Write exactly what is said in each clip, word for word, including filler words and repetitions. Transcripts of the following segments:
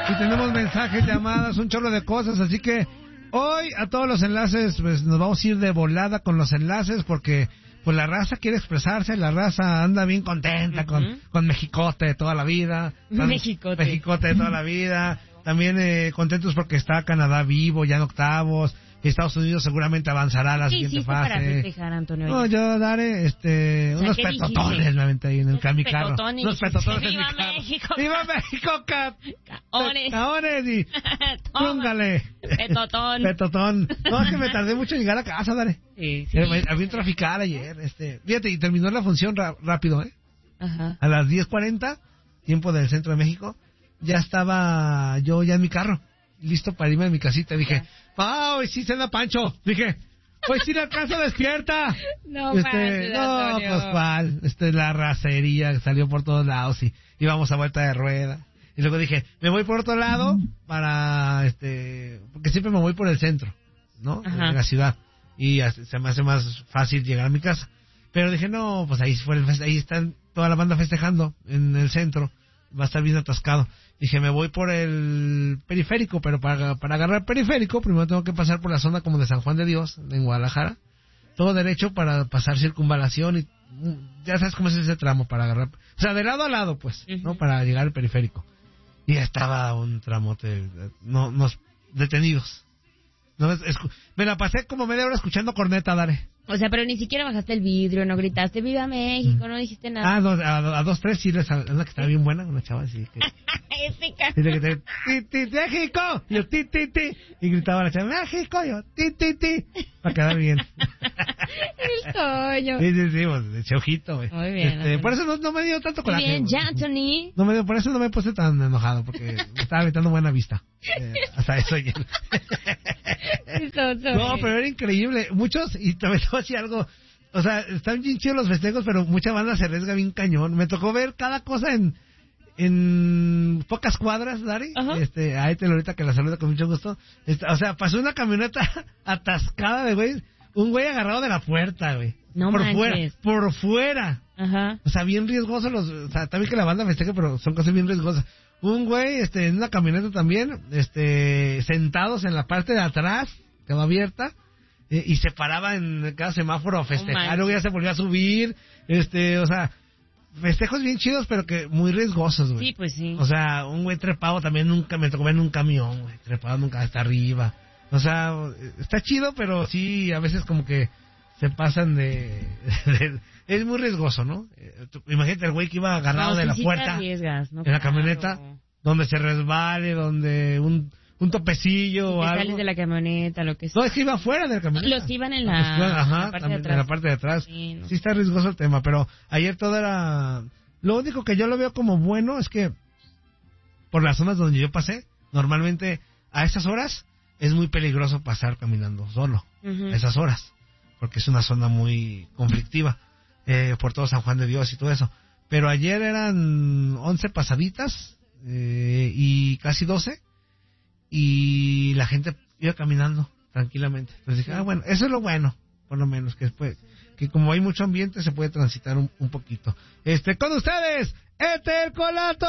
Y tenemos mensajes, llamadas, un chorro de cosas, así que hoy a todos los enlaces, pues nos vamos a ir de volada con los enlaces porque pues la raza quiere expresarse, la raza anda bien contenta uh-huh. con, con Mexicote de toda la vida. Mexicote. Mexicote de toda la vida. También eh, contentos porque está Canadá vivo, ya en octavos. Estados Unidos seguramente avanzará a la ¿Qué siguiente hiciste fase. para festejar, Antonio? No, yo daré este, o sea, unos petotones me aventé ahí en el en mi carro. Unos petotones en mi ¡Viva carro. México! ¡Viva México! Ca... ¡Caones! ¡Caones! Y... ¡Póngale! ¡Petotón! ¡Petotón! No, es que me tardé mucho en llegar a casa, Dare. Sí, sí. Había un trafical ayer, este... Fíjate, y terminó la función ra- rápido, ¿eh? Ajá. A las diez cuarenta, tiempo del centro de México, ya estaba yo ya en mi carro, listo para irme a mi casita. Dije, ¡ah, hoy sí cena Pancho! Dije, hoy sí la alcanzo despierta. No, este, manches, no, Antonio. pues cuál, este, la racería salió por todos lados y íbamos a vuelta de rueda. Y luego dije, me voy por otro lado para, este, porque siempre me voy por el centro, ¿no? Ajá. De la ciudad. Y así se me hace más fácil llegar a mi casa. Pero dije, no, pues ahí fue el feste- ahí están toda la banda festejando en el centro. Va a estar bien atascado. Dije, me voy por el periférico, pero para, para agarrar el periférico, primero tengo que pasar por la zona como de San Juan de Dios, en Guadalajara. Todo derecho para pasar circunvalación y ya sabes cómo es ese tramo para agarrar. O sea, de lado a lado, pues, uh-huh. ¿no? Para llegar al periférico. Y estaba un tramote, no, nos detenidos. No, es, es, me la pasé como media hora escuchando corneta, Dare. O sea, pero ni siquiera bajaste el vidrio, no gritaste ¡Viva México! No dijiste nada. Ah, no, a, a dos, tres sí, les, una que estaba bien buena, una chava así que... Ese caso. Dice que te... ¡Ti, ti, ti, México! Y yo, ti, ti, ti. Y gritaba la chava, ¡México! Y yo, ti, ti, ti. Para quedar bien. El Toño. Sí, sí, sí, pues, ese ojito, güey. Muy bien. Este, por eso no, no me dio tanto coraje. Muy bien, güey. ya, Anthony. No me dio, por eso no me puse tan enojado, porque me estaba gritando buena vista. Eh, hasta eso ya. No, pero era increíble. Muchos, y también te voy a decir algo... O sea, están bien chidos los festejos, pero mucha banda se arriesga bien cañón. Me tocó ver cada cosa en en pocas cuadras, Dari. Uh-huh. Este, ahí te lo ahorita que la saluda con mucho gusto. Este, o sea, pasó una camioneta atascada de güey, un güey agarrado de la puerta, güey. No por manches. fuera, por fuera. Ajá. O sea, bien riesgoso los, o sea, también que la banda festeja, pero son cosas bien riesgosas. Un güey, este, en una camioneta también, este, sentados en la parte de atrás, que va abierta. Y se paraba en cada semáforo a festejar, oh, luego ya se volvió a subir, este, o sea, festejos bien chidos, pero que muy riesgosos, güey. Sí, pues sí. O sea, un güey trepado también nunca, me tocó ver en un camión, güey, trepado nunca hasta arriba. O sea, está chido, pero sí, a veces como que se pasan de... de es muy riesgoso, ¿no? Imagínate el güey que iba agarrado no, de sí, la sí puerta, arriesgas, ¿no? En claro. la camioneta, donde se resbale, donde un... un topecillo o algo. Sales de la camioneta, lo que sea. No, es que iba fuera de la camioneta. Los que iban en la, Los que iban, ajá, en la parte de atrás. En la parte de atrás. Sí, no. Sí está riesgoso el tema, pero ayer todo era... Lo único que yo lo veo como bueno es que por las zonas donde yo pasé, normalmente a esas horas es muy peligroso pasar caminando solo. Uh-huh. A esas horas. Porque es una zona muy conflictiva. Eh, por todo San Juan de Dios y todo eso. Pero ayer eran once pasaditas eh, y casi doce. Y la gente iba caminando tranquilamente. Entonces dije, ah, bueno, eso es lo bueno, por lo menos, que después, que como hay mucho ambiente, se puede transitar un, un poquito. Este, con ustedes, Etel Colato.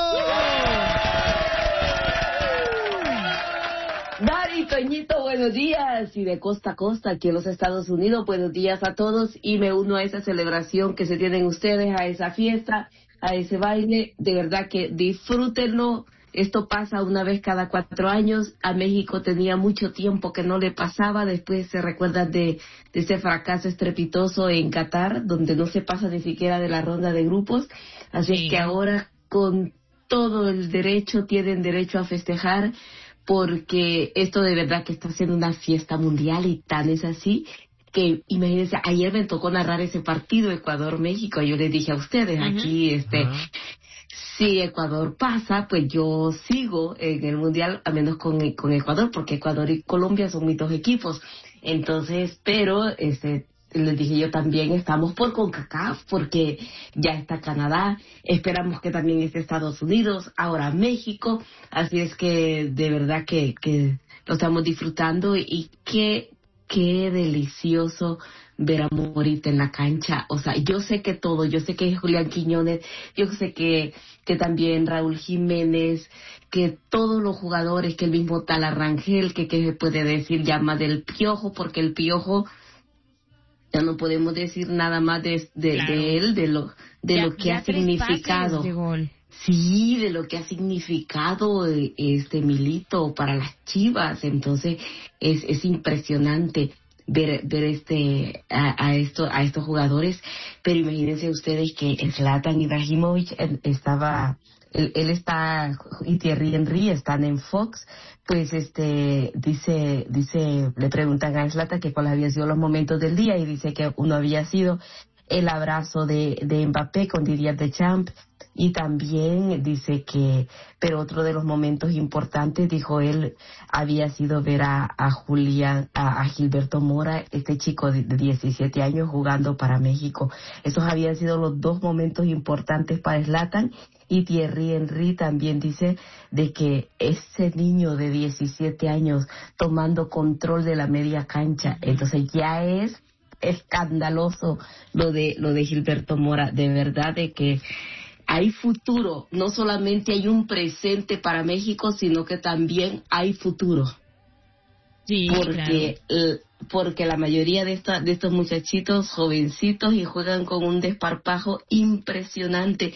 Dari, Toñito, buenos días. Y de costa a costa, aquí en los Estados Unidos, buenos días a todos. Y me uno a esa celebración que se tienen ustedes, a esa fiesta, a ese baile. De verdad que disfrútenlo. Esto pasa una vez cada cuatro años. A México tenía mucho tiempo que no le pasaba. Después se recuerdan de, de ese fracaso estrepitoso en Qatar, donde no se pasa ni siquiera de la ronda de grupos. Así sí. es que ahora, con todo el derecho, tienen derecho a festejar, porque esto de verdad que está siendo una fiesta mundial, y tan es así que, imagínense, ayer me tocó narrar ese partido Ecuador-México. Yo les dije a ustedes, uh-huh. aquí, este... Uh-huh. Si Ecuador pasa, pues yo sigo en el Mundial, a menos con, con Ecuador, porque Ecuador y Colombia son mis dos equipos. Entonces, pero este, les dije yo también, estamos por CONCACAF, porque ya está Canadá, esperamos que también esté Estados Unidos, ahora México. Así es que de verdad que, que lo estamos disfrutando, y qué, qué delicioso ver a Morita en la cancha. O sea, yo sé que todo, yo sé que Julián Quiñones, yo sé que, que también Raúl Jiménez, que todos los jugadores, que el mismo Tala Rangel, que, que se puede decir ya más del Piojo, porque el Piojo ya no podemos decir nada más de, de, claro. de él, de lo, de ya, lo que ha significado. De gol. Sí, de lo que ha significado este Milito para las Chivas. Entonces es, es impresionante ver, ver este a, a esto a estos jugadores. Pero imagínense ustedes que Zlatan Ibrahimovic estaba él, él está y Thierry Henry están en Fox. Pues este dice dice le preguntan a Zlatan que cuáles habían sido los momentos del día y dice que uno había sido el abrazo de, de Mbappé con Didier Deschamps. Y también dice que, pero otro de los momentos importantes, dijo él, había sido ver a, a Julián, a, a Gilberto Mora, este chico de, de diecisiete años jugando para México. Esos habían sido los dos momentos importantes para Zlatan. Y Thierry Henry también dice de que ese niño de diecisiete años tomando control de la media cancha, entonces ya es escandaloso lo de, lo de Gilberto Mora, de verdad de que hay futuro, no solamente hay un presente para México, sino que también hay futuro. Sí, porque claro. eh, porque la mayoría de esta, de estos muchachitos jovencitos y juegan con un desparpajo impresionante.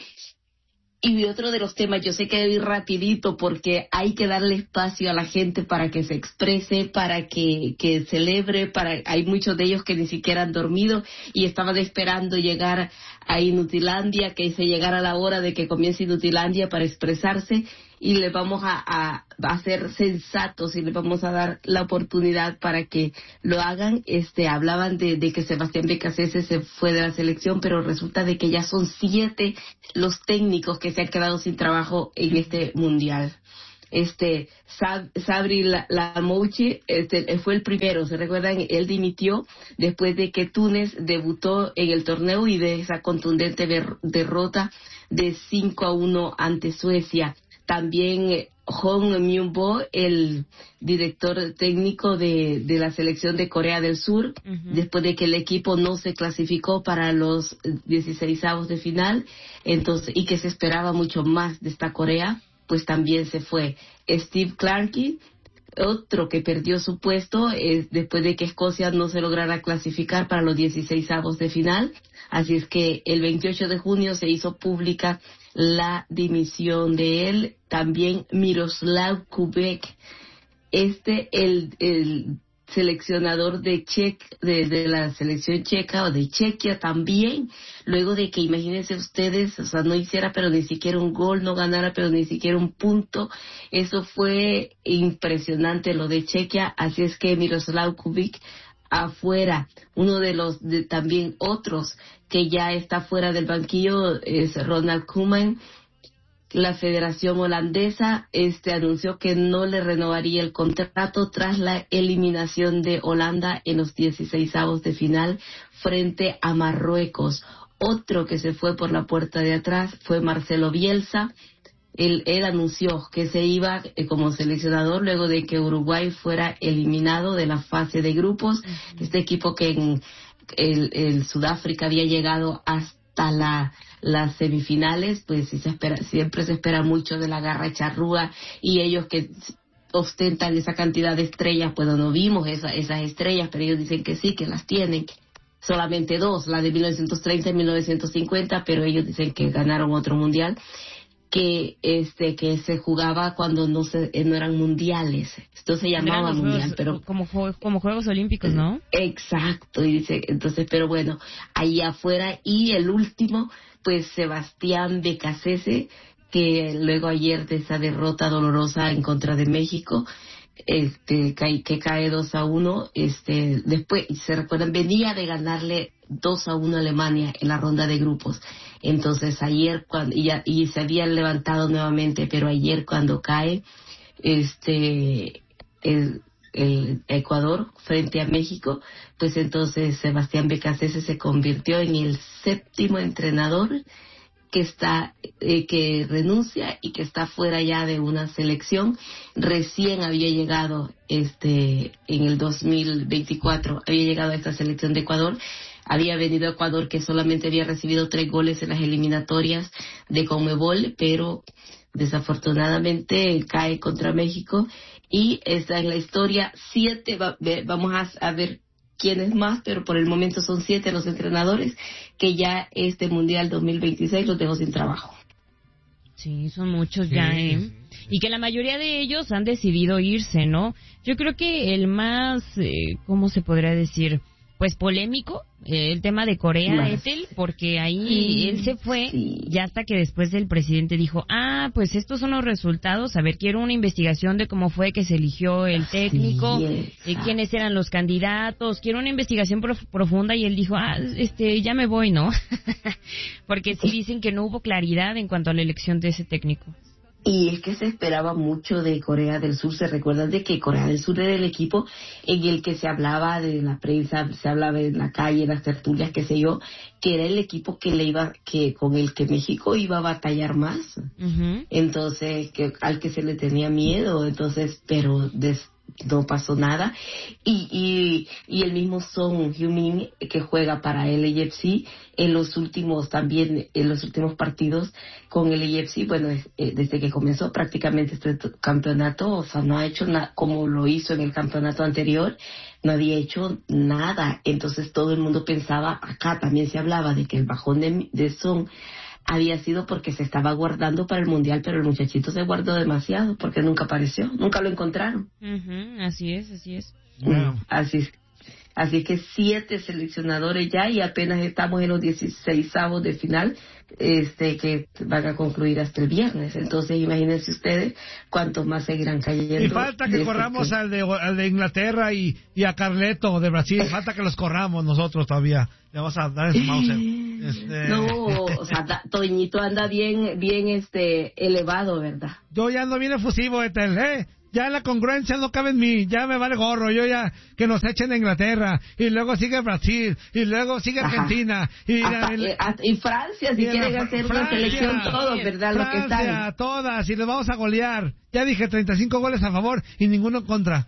Y otro de los temas, yo sé que debo ir rapidito porque hay que darle espacio a la gente para que se exprese, para que, que celebre, para hay muchos de ellos que ni siquiera han dormido y estaban esperando llegar a Inutilandia, que se llegara la hora de que comience Inutilandia para expresarse, y les vamos a, a, a ser sensatos y les vamos a dar la oportunidad para que lo hagan. Este, hablaban de, de que Sebastián Becasese se fue de la selección, pero resulta de que ya son siete los técnicos que se han quedado sin trabajo en este mundial. Este, Sab, Sabri Lamouchi este, fue el primero, se recuerdan, él dimitió después de que Túnez debutó en el torneo y de esa contundente ver, derrota de cinco a uno ante Suecia. También Hong Myung-bo, el director técnico de, de la selección de Corea del Sur, uh-huh. después de que el equipo no se clasificó para los dieciseisavos de final, entonces, y que se esperaba mucho más de esta Corea, pues también se fue. Steve Clarke, otro que perdió su puesto es después de que Escocia no se lograra clasificar para los dieciseisavos de final, así es que el veintiocho de junio se hizo pública la dimisión de él. También Miroslav Kubek, este el, el seleccionador de Czech, de, de la selección checa o de Chequia también, luego de que imagínense ustedes, o sea, no hiciera pero ni siquiera un gol, no ganara pero ni siquiera un punto, eso fue impresionante lo de Chequia, así es que Miroslav Kubek afuera. Uno de los de, también otros que ya está fuera del banquillo es Ronald Koeman. La Federación Holandesa este anunció que no le renovaría el contrato tras la eliminación de Holanda en los dieciseisavos de final frente a Marruecos. Otro que se fue por la puerta de atrás fue Marcelo Bielsa. Él, él anunció que se iba eh, como seleccionador luego de que Uruguay fuera eliminado de la fase de grupos. Uh-huh. Este equipo que en el, el Sudáfrica había llegado hasta la las semifinales, pues sí se espera, siempre se espera mucho de la garra charrúa, y ellos que ostentan esa cantidad de estrellas, pues no vimos esa, esas estrellas, pero ellos dicen que sí, que las tienen. Solamente dos, la de mil novecientos treinta y mil novecientos cincuenta, pero ellos dicen que ganaron otro mundial que este que se jugaba cuando no se no eran mundiales, esto se llamaba mundial, juegos, pero como como Juegos Olímpicos, ¿no? Exacto, y dice, entonces, pero bueno, ahí afuera. Y el último, pues Sebastián Becasese, que luego ayer de esa derrota dolorosa en contra de México, este que, que cae dos a uno, este después se recuerdan, venía de ganarle dos a uno a Alemania en la ronda de grupos. Entonces ayer cuando y, ya, y se habían levantado nuevamente, pero ayer cuando cae este el, el Ecuador frente a México, pues entonces Sebastián Becasese se convirtió en el séptimo entrenador que está eh, que renuncia y que está fuera ya de una selección. Recién había llegado este en el dos mil veinticuatro, había llegado a esta selección de Ecuador. Había venido a Ecuador, que solamente había recibido tres goles en las eliminatorias de Conmebol, pero desafortunadamente cae contra México y está en la historia. Siete, va, vamos a, a ver quiénes más, pero por el momento son siete los entrenadores que ya este Mundial dos mil veintiséis los dejó sin trabajo. Sí, son muchos sí. ya, ¿eh? Y que la mayoría de ellos han decidido irse, ¿no? Yo creo que el más, eh, ¿cómo se podría decir? Pues polémico, eh, el tema de Corea, Ethel, porque ahí sí, él se fue, sí. Ya hasta que después el presidente dijo, ah, pues estos son los resultados, a ver, quiero una investigación de cómo fue que se eligió el técnico, sí, eh, quiénes eran los candidatos, quiero una investigación prof- profunda, y él dijo, ah, este, ya me voy, ¿no? Porque sí dicen que no hubo claridad en cuanto a la elección de ese técnico. Y es que se esperaba mucho de Corea del Sur. Se recuerdan de que Corea del Sur era el equipo en el que se hablaba de la prensa, se hablaba en la calle, en las tertulias, qué sé yo, que era el equipo que le iba, que con el que México iba a batallar más. Uh-huh. Entonces, que al que se le tenía miedo. Entonces, pero des, no pasó nada. Y, y, y el mismo Son Heung-min, que juega para el A F C, en los últimos también, en los últimos partidos con el A F C, bueno, eh, desde que comenzó prácticamente este campeonato, o sea, no ha hecho nada como lo hizo en el campeonato anterior, no había hecho nada. Entonces todo el mundo pensaba, acá también se hablaba de que el bajón de, de Son había sido porque se estaba guardando para el Mundial, pero el muchachito se guardó demasiado porque nunca apareció, nunca lo encontraron. Uh-huh, así es, así es. Wow. Así es. Así que siete seleccionadores ya, y apenas estamos en los dieciseisavos de final, este que van a concluir hasta el viernes. Entonces imagínense ustedes cuántos más seguirán cayendo. Y falta que corramos que... al de al de Inglaterra y, y a Carleto de Brasil. Falta que los corramos nosotros todavía. Le vamos a dar ese Mauser. Este... No, o sea, da, Toñito anda bien, bien este elevado, ¿verdad? Yo ya ando bien efusivo, Ethel, ¿eh? Ya la congruencia no cabe en mí, ya me vale gorro, yo ya, que nos echen a Inglaterra, y luego sigue Brasil, y luego sigue Argentina, y, hasta, el, hasta, y Francia, si quieren la, hacer Francia, una selección, todos, ¿verdad? Francia, lo que están. todas, y les vamos a golear. Ya dije treinta y cinco goles a favor y ninguno en contra.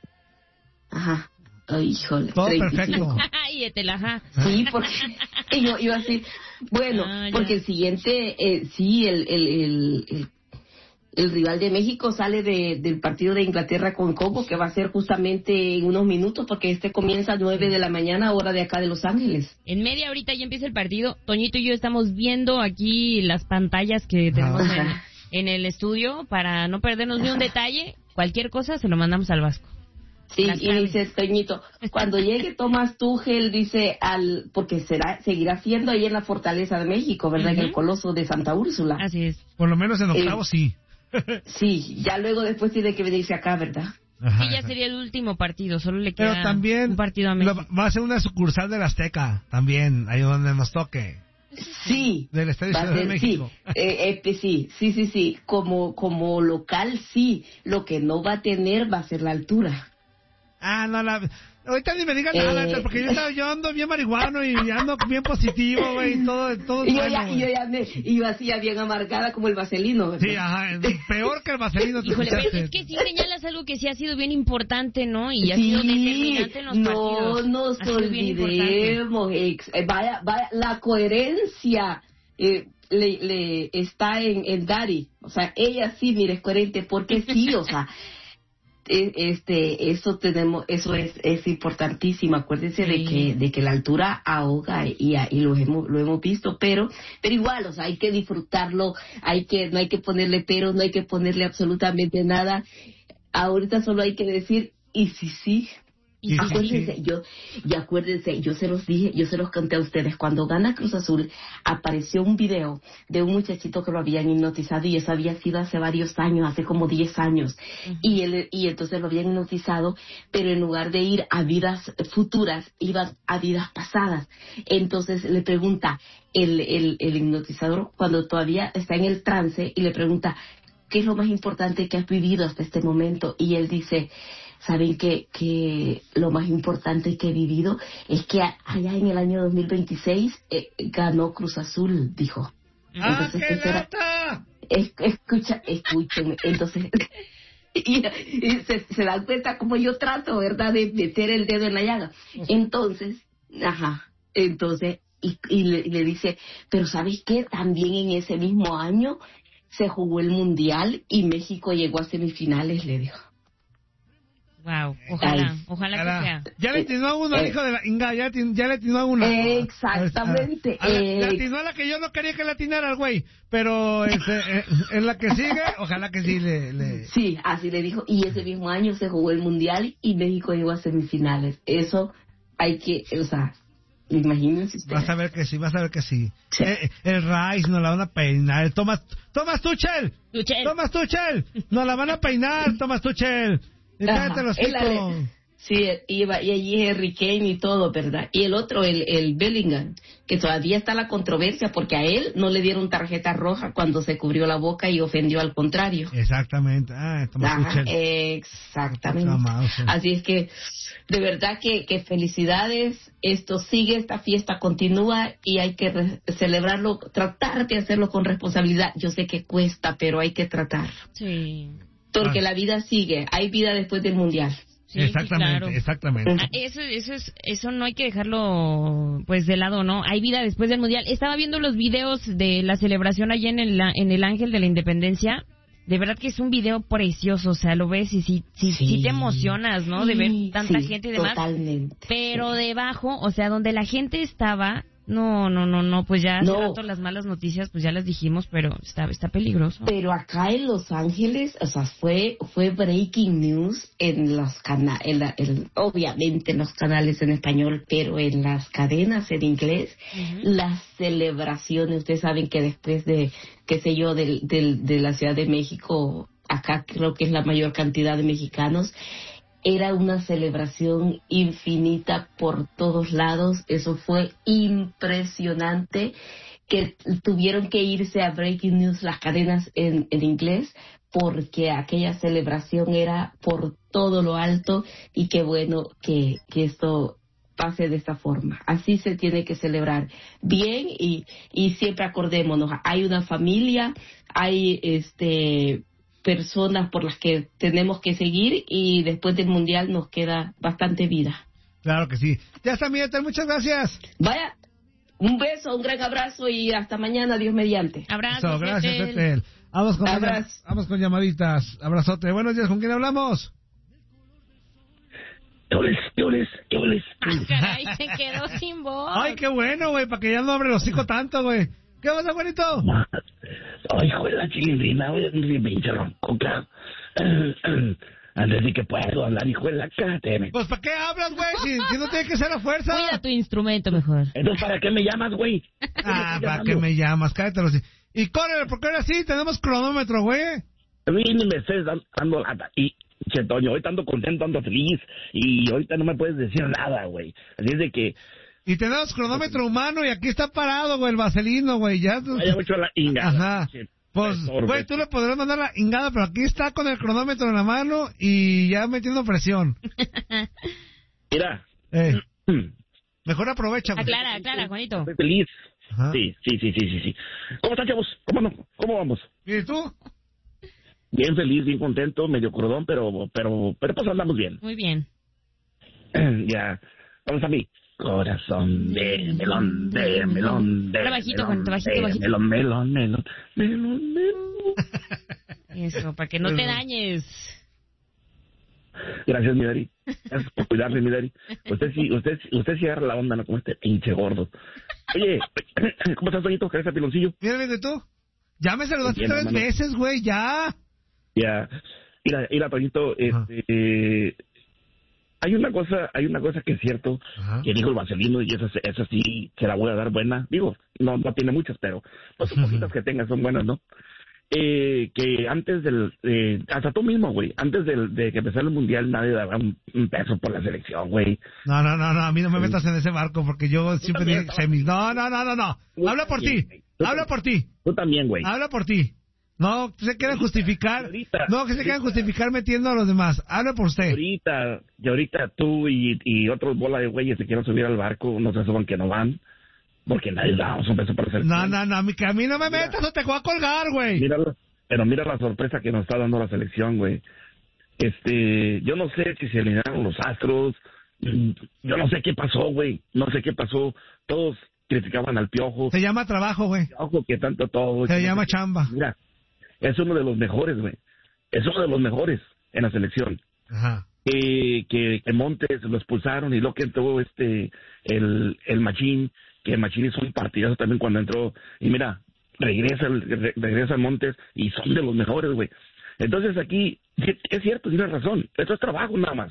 Ajá. Ay, híjole. Todo treinta y cinco. Perfecto. Ay, Ethel, ajá. Sí, porque yo iba así, bueno, ah, porque el siguiente, eh, sí, el, el, el, el El rival de México sale de, del partido de Inglaterra con Congo, que va a ser justamente en unos minutos, porque este comienza a nueve de la mañana, hora de acá de Los Ángeles. En media horita ya empieza el partido. Toñito y yo estamos viendo aquí las pantallas que tenemos en, en el estudio para no perdernos ni un detalle. Cualquier cosa se lo mandamos al Vasco. Sí, y dice Toñito, cuando llegue Tomás Tuchel, dice, al porque será seguirá siendo ahí en la Fortaleza de México, ¿verdad? Uh-huh. En el Coloso de Santa Úrsula. Así es. Por lo menos en octavos, eh, sí. Sí, ya luego después tiene que venirse acá, ¿verdad? Ajá, sí, ya sería el último partido, solo le queda pero también un partido a México. Va a ser una sucursal del Azteca, también, ahí donde nos toque. Sí, del Estadio Ciudad de México. Sí, eh, eh, sí, sí, sí, sí, como, como local, sí, lo que no va a tener va a ser la altura. Ah, no, la... Ahorita ni me digan eh... nada, porque yo, yo ando bien marihuano y ando bien positivo, güey, todo, todo. Y yo, bueno, ya, y yo ya me iba así, ya bien amargada como el vaselino, ¿verdad? Sí, ajá, peor que el vaselino. Híjole, pero es que sí señalas algo que sí ha sido bien importante, ¿no? Y ha sido sí, determinante en los no partidos. No nos olvidemos, ex, eh, vaya, vaya, la coherencia eh, le, le está en, en Dari. O sea, ella sí, mire, es coherente, porque sí, o sea... este eso tenemos eso es es importantísimo. Acuérdense sí. de que de que la altura ahoga y, y lo hemos lo hemos visto, pero pero igual, o sea, hay que disfrutarlo, hay que no hay que ponerle peros, no hay que ponerle absolutamente nada. Ahorita solo hay que decir y sí sí. Y acuérdense, sí. yo, y acuérdense, yo se los dije, yo se los conté a ustedes, cuando gana Cruz Azul, apareció un video de un muchachito que lo habían hipnotizado, y eso había sido hace varios años, hace como diez años, uh-huh. y él, y entonces lo habían hipnotizado, pero en lugar de ir a vidas futuras, iban a vidas pasadas. Entonces le pregunta el, el, el hipnotizador, cuando todavía está en el trance, y le pregunta, ¿qué es lo más importante que has vivido hasta este momento? Y él dice, ¿saben que, que lo más importante que he vivido es que allá en el año dos mil veintiséis eh, ganó Cruz Azul? Dijo. ¡Ah, qué lata! Es, escucha, escúchenme. Entonces, y, y se, se dan cuenta como yo trato, ¿verdad?, de meter el dedo en la llaga. Entonces, ajá, entonces, y, y, le, y le dice, pero ¿sabes qué? También en ese mismo año se jugó el Mundial y México llegó a semifinales, le dijo. Wow, ojalá, Ay, ojalá que sea. Ya le atinó a uno, eh, hijo de la Inga, ya, ya le atinó a una. Exactamente. A, a, a, eh, le atinó a la que yo no quería que le atinara al güey, pero este, eh, en la que sigue, ojalá que sí le, le... Sí, así le dijo, y ese mismo año se jugó el Mundial y México llegó a semifinales. Eso hay que, o sea, imagínense ustedes. Vas a ver que sí, vas a ver que sí. sí. Eh, el Rice nos la van a peinar, el Thomas, Thomas Tuchel, Tuchel. Thomas Tuchel, nos la van a peinar, Thomas Tuchel. Cállate los picos. Sí, iba, y allí Harry Kane y todo, ¿verdad? Y el otro, el, el Bellingham, que todavía está la controversia porque a él no le dieron tarjeta roja cuando se cubrió la boca y ofendió al contrario. Exactamente. Ah, Ajá, exactamente. Así es que, de verdad que, que felicidades. Esto sigue, esta fiesta continúa y hay que re- celebrarlo, tratar de hacerlo con responsabilidad. Yo sé que cuesta, pero hay que tratar. Sí. Porque ah. la vida sigue, hay vida después del Mundial. Sí, exactamente, sí, claro. exactamente. Ah, eso, eso es, eso no hay que dejarlo, pues, de lado, ¿no? Hay vida después del Mundial. Estaba viendo los videos de la celebración allí en el, en el Ángel de la Independencia. De verdad que es un video precioso, o sea, lo ves y sí, sí, sí, sí te emocionas, ¿no? De ver tanta sí, gente y demás. Totalmente. Pero debajo, o sea, donde la gente estaba... No, no, no, no, pues ya hace no. rato las malas noticias, pues ya las dijimos, pero está está peligroso. Pero acá en Los Ángeles, o sea, fue fue breaking news en los canales, obviamente en los canales en español, pero en las cadenas en inglés, uh-huh. las celebraciones, ustedes saben que después de, qué sé yo, de, de, de la Ciudad de México, acá creo que es la mayor cantidad de mexicanos, era una celebración infinita por todos lados. Eso fue impresionante, que tuvieron que irse a Breaking News las cadenas en, en inglés, porque aquella celebración era por todo lo alto, y qué bueno que, que esto pase de esta forma. Así se tiene que celebrar bien, y, y siempre acordémonos, hay una familia, hay este... personas por las que tenemos que seguir, y después del Mundial nos queda bastante vida. Claro que sí. Ya está, Miguel, muchas gracias. Vaya, un beso, un gran abrazo y hasta mañana, Dios mediante. Abrazo. Eso, gracias, Etel. Vamos con, llam- vamos con llamaditas. Abrazote. Buenos días, ¿con quién hablamos? Yoles, yoles, yoles. Ah, caray, se quedó sin voz. Ay, qué bueno, güey, para que ya no abre el hocico tanto, güey. ¿Qué pasa, güerito? Ay, hijo de la chilindrina, güey, mi pinche roncoca. Antes de que puedo hablar, hijo de la cáteme. Pues, ¿para qué hablas, güey? Si, si no tiene que ser a fuerza. Cuida tu instrumento mejor. Entonces, ¿para qué me llamas, güey? Ah, ¿para qué me llamas? Cállate. Y córrele, porque ahora sí tenemos cronómetro, güey. A mí ni me estés dando lata. Y, che, Toño, ahorita ando contento, ando feliz. Y ahorita no me puedes decir nada, güey. Así es de que... Y tenemos cronómetro humano y aquí está parado, güey, el vaselino, güey, ya. Vaya mucho a la ingada. Ajá. Pues, güey, tú le podrás mandar la ingada, pero aquí está con el cronómetro en la mano y ya metiendo presión. Mira. Eh. Mejor aprovecha, güey. Aclara, aclara, Juanito. Estoy feliz. Ajá. Sí, sí, sí, sí, sí, sí. ¿Cómo están, chavos? ¿Cómo no? ¿Cómo vamos? ¿Y tú? Bien feliz, bien contento, medio crudón, pero, pero, pero pues andamos bien. Muy bien. Ya. Vamos a mí. Corazón de melón, de melón, de bajito, melón, Juanito, bajito, de bajito. melón, melón, melón, melón, melón. Eso, para que no te dañes. Gracias, mi Dari. Gracias por cuidarme, mi Dari. Usted sí, usted, usted sí agarra la onda, no como este pinche gordo. Oye, ¿cómo estás, Toñito? ¿Qué es el piloncillo? Mira, de tú. Ya me saludaste Bien, tres hermano. veces, güey, ya. Ya. Mira, mira, Toñito, este... Eh, Hay una cosa, hay una cosa que es cierto, Ajá. que dijo el vaselino, y esa, esa sí se la voy a dar buena. Digo, no, no tiene muchas, pero pues uh-huh. poquitas que tenga son buenas, ¿no? Eh, que antes del, eh, hasta tú mismo, güey, antes del, de que empezara el Mundial nadie daba un, un peso por la selección, güey. No, no, no, no, a mí no me metas en ese barco, porque yo siempre dije semis. No, no, no, no, no. Habla por ti, habla por ti. Tú también, güey. Habla por ti. No, se quieren justificar. Ahorita, no, que se quieran justificar metiendo a los demás. Habla por usted. Ahorita, y ahorita tú y, y otros bola de güeyes se quieren subir al barco, no se suban que no van. porque nadie damos un peso para hacer. No, no, no, a mí, que a mí no me mira, metas o te voy a colgar, güey. Mira, pero mira la sorpresa que nos está dando la selección, güey. Este, yo no sé si se alinearon los astros, yo no sé qué pasó, güey, no sé qué pasó, todos criticaban al Piojo. Se llama trabajo, güey. Piojo que tanto todo. Se llama sé, chamba. Mira, es uno de los mejores, güey, es uno de los mejores en la selección. Ajá. Eh, que, que Montes lo expulsaron y lo que entró este, el, el Machín, que el Machín hizo un partidazo también cuando entró, y mira, regresa, re, regresa Montes y son de los mejores, güey. Entonces aquí, es cierto, tienes razón, esto es trabajo nada más,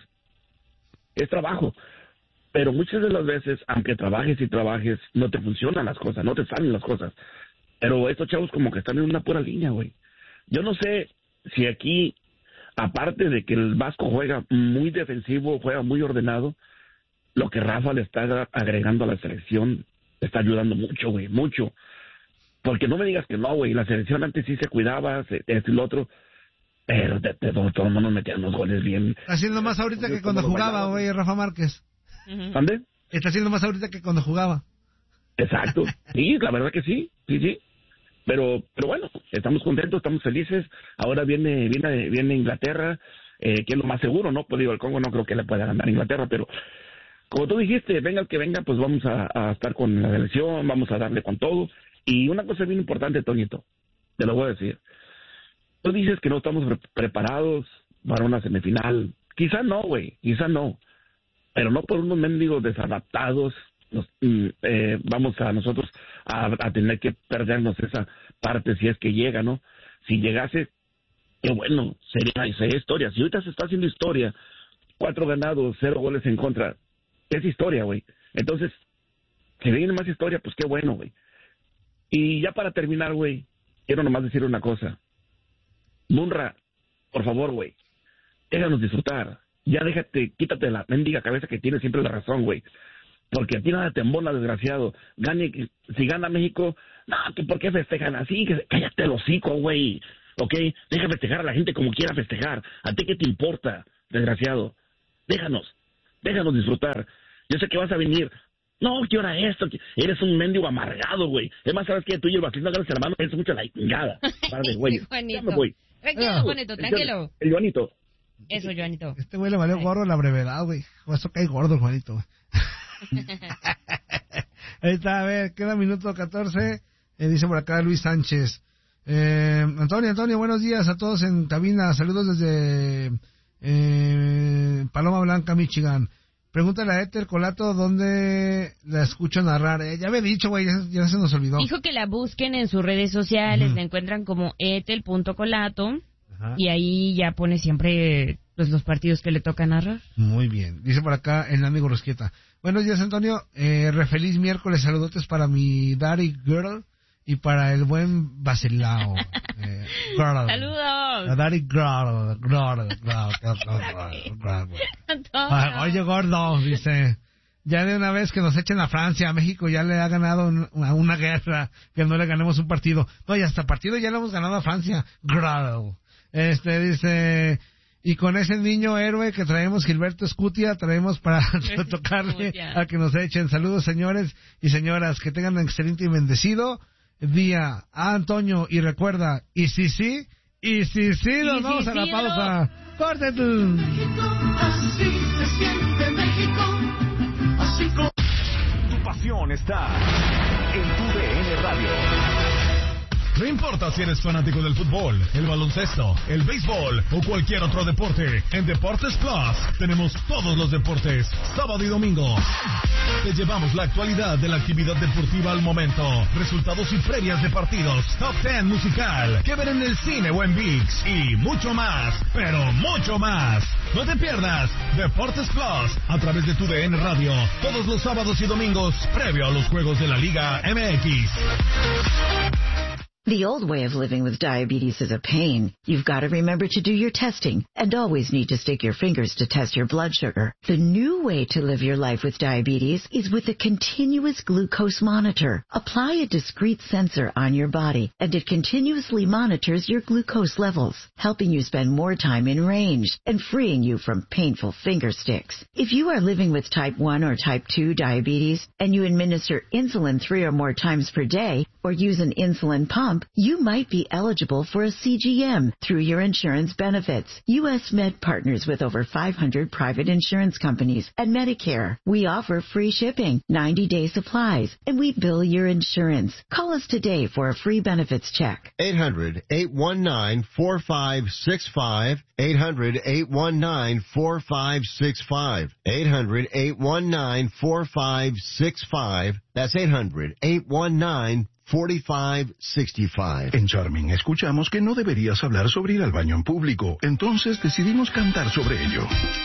es trabajo, pero muchas de las veces, aunque trabajes y trabajes, no te funcionan las cosas, no te salen las cosas, pero estos chavos como que están en una pura línea, güey. Yo no sé si aquí, aparte de que el Vasco juega muy defensivo, juega muy ordenado, lo que Rafa le está agregando a la selección, le está ayudando mucho, güey, mucho, porque no me digas que no, güey, la selección antes sí se cuidaba, esto y lo otro, pero de, de, de todo el mundo metía unos goles bien. Está haciendo más ahorita que cuando jugaba, güey, Rafa Márquez. ¿Dónde? Está haciendo más ahorita que cuando jugaba. Exacto. Sí, la verdad que sí, sí, sí. Pero, pero bueno, estamos contentos, estamos felices. Ahora viene, viene, viene Inglaterra, eh, que es lo más seguro, ¿no? Pues digo, el Congo no creo que le pueda ganar a Inglaterra, pero como tú dijiste, venga el que venga, pues vamos a, a estar con la selección, vamos a darle con todo. Y una cosa bien importante, Toñito, te lo voy a decir. Tú dices que no estamos pre- preparados para una semifinal. Quizá no, güey, quizá no. Pero no por unos mendigos desadaptados nos, eh, vamos a nosotros a, a tener que perdernos esa parte si es que llega, ¿no? Si llegase, qué bueno, sería, sería historia. Si ahorita se está haciendo historia, cuatro ganados, cero goles en contra, es historia, güey. Entonces, si viene más historia, pues qué bueno, güey. Y ya para terminar, güey, quiero nomás decir una cosa. Munra, por favor, güey, déjanos disfrutar. Ya déjate, quítate la mendiga cabeza que tiene siempre la razón, güey. Porque a ti nada te embona, desgraciado. Gane, si gana México, no, que ¿por qué festejan así? Cállate el hocico, güey. ¿Ok? Deja festejar a la gente como quiera festejar. ¿A ti qué te importa, desgraciado? Déjanos, déjanos disfrutar. Yo sé que vas a venir. No, ¿qué hora es esto? Eres un mendigo amargado, güey. Es más, ¿sabes qué? Tú y el Basilio, no ganas la mano, eres mucho la chingada. Vale, güey. Ya me voy. Tranquilo, Juanito, tranquilo. El Juanito. Eso, Juanito. Este güey le valió gordo la brevedad, güey. O eso cae gordo, Juanito, güey. Ahí está, a ver, queda minuto catorce. Eh, dice por acá Luis Sánchez. Eh, Antonio, Antonio, buenos días a todos en cabina. Saludos desde eh, Paloma Blanca, Michigan. Pregúntale a Ethel Colato dónde la escucho narrar. Eh, ya había dicho, güey, ya, ya se nos olvidó. Dijo que la busquen en sus redes sociales, uh-huh. La encuentran como ethel punto colato. Ajá. Y ahí ya pone siempre pues, los partidos que le toca narrar. Muy bien. Dice por acá el amigo Rosqueta. Buenos días, Antonio. Eh, re feliz miércoles. Saludotes para mi daddy girl y para el buen Basilao. eh, girl. Saludos. La daddy girl. Girl. girl, girl, girl, girl. Ah, oye, gordo, dice. Ya de una vez que nos echen a Francia, a México ya le ha ganado un, una, una guerra, que no le ganemos un partido. No, y hasta partido ya le hemos ganado a Francia. Girl. Este dice, y con ese niño héroe que traemos, Gilberto Escutia, traemos para tocarle a que nos echen. Saludos, señores y señoras, que tengan un excelente y bendecido día. Ah, Antonio, y recuerda, y si sí, y si sí, nos vamos sí, a la sí, pausa. No. ¡Corte tú! Así se siente México, así como... Tu pasión está en tu D N Radio. No importa si eres fanático del fútbol, el baloncesto, el béisbol o cualquier otro deporte, en Deportes Plus tenemos todos los deportes, sábado y domingo. Te llevamos la actualidad de la actividad deportiva al momento, resultados y previas de partidos, top diez musical, que ver en el cine o en ViX y mucho más, pero mucho más. No te pierdas Deportes Plus a través de tu D N Radio, todos los sábados y domingos, previo a los juegos de la Liga M X. The old way of living with diabetes is a pain. You've got to remember to do your testing and always need to stick your fingers to test your blood sugar. The new way to live your life with diabetes is with a continuous glucose monitor. Apply a discrete sensor on your body and it continuously monitors your glucose levels, helping you spend more time in range and freeing you from painful finger sticks. If you are living with type one or type two diabetes and you administer insulin three or more times per day or use an insulin pump, you might be eligible for a C G M through your insurance benefits. U S Med partners with over five hundred private insurance companies and Medicare. We offer free shipping, ninety-day supplies, and we bill your insurance. Call us today for a free benefits check. eight hundred, eight one nine, four five six five. eight hundred, eight one nine, four five six five. eight hundred, eight one nine, four five six five. That's eight hundred, eight one nine, four five six five. En Charming escuchamos que no deberías hablar sobre ir al baño en público, entonces decidimos cantar sobre ello.